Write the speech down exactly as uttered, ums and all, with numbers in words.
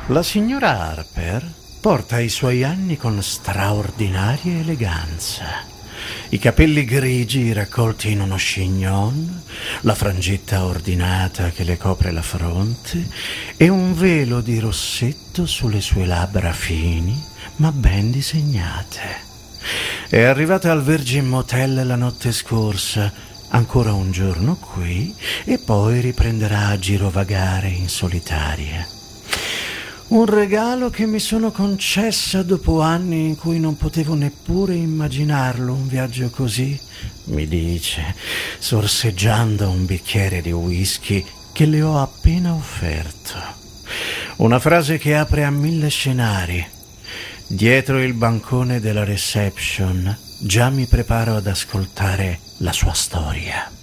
La signora Harper porta i suoi anni con straordinaria eleganza. I capelli grigi raccolti in uno chignon, la frangetta ordinata che le copre la fronte e un velo di rossetto sulle sue labbra fini ma ben disegnate. È arrivata al Virgin Motel la notte scorsa, ancora un giorno qui e poi riprenderà a girovagare in solitaria. Un regalo che mi sono concessa dopo anni in cui non potevo neppure immaginarlo, un viaggio così, mi dice, sorseggiando un bicchiere di whisky che le ho appena offerto. Una frase che apre a mille scenari. Dietro il bancone della reception già mi preparo ad ascoltare la sua storia.